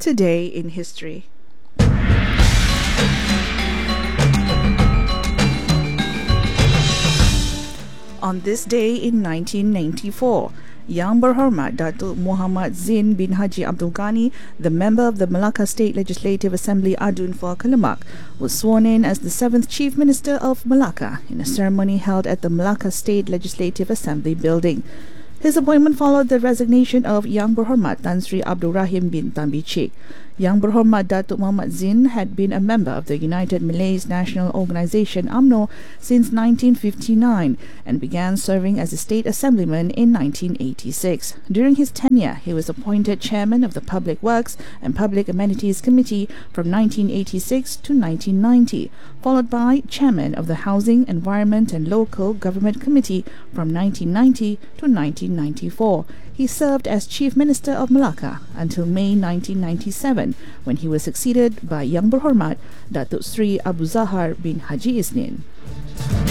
Today in History. On this day in 1994, Yang Berhormat Datuk Muhammad Zain bin Haji Abdul Ghani, the member of the Malacca State Legislative Assembly Adun for Kelemak, was sworn in as the 7th Chief Minister of Malacca in a ceremony held at the Malacca State Legislative Assembly building. His appointment followed the resignation of Yang Berhormat Tan Sri Abdul Rahim bin Tan Bee Cik. Yang Berhormat Datuk Muhammad Zain had been a member of the United Malays National Organisation UMNO since 1959 and began serving as a state assemblyman in 1986. During his tenure, he was appointed chairman of the Public Works and Public Amenities Committee from 1986 to 1990, followed by chairman of the Housing, Environment and Local Government Committee from 1990 to 1994. He served as Chief Minister of Malacca until May 1997, when he was succeeded by Yang Berhormat Datuk Sri Abu Zahar bin Haji Isnin.